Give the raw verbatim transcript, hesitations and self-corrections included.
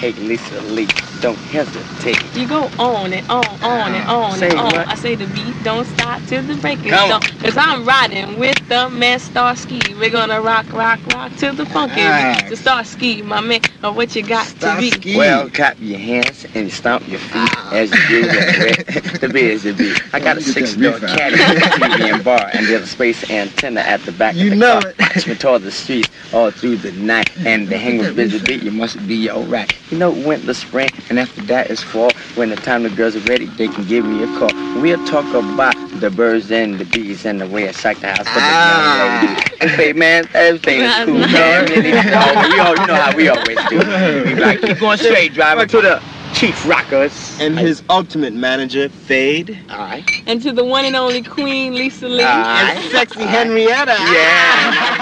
Hey, Lisa Lee, don't hesitate. You go on and on, on and on Say and on. what? I say the beat don't stop till the break is Come dawn. on. Cause I'm riding with the man Starsky. We're gonna rock, rock, rock till the funk Ah. is. So Starsky, my man, or what you got to be. Starsky. Well, clap your hands and stomp your feet as you do the The beat is the beat. I got a You get six-door that beef out. caddy with a T V and bar, and there's a space antenna at the back You of the know car. it. Watch me toward the streets all through the night, and the hang with busy beat, you must be alright. You know, winter, spring, and after that is fall. When the time the girls are ready, they can give me a call. We'll talk about the birds and the bees and the way I shake the house for the young lady. Hey man, everything is cool, man. Really, oh, we all, you know how we always do. We like keep going straight, driver to the Chief Rockers And his ultimate manager, Fade. All right. And to the one and only Queen Lisa Lee. All right. And sexy Henrietta. Yeah.